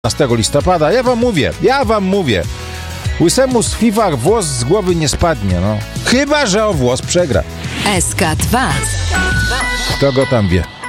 15 listopada. Ja wam mówię. Łysemu z FIFA włos z głowy nie spadnie, no. Chyba że o włos przegra. SK2. Kto go tam wie?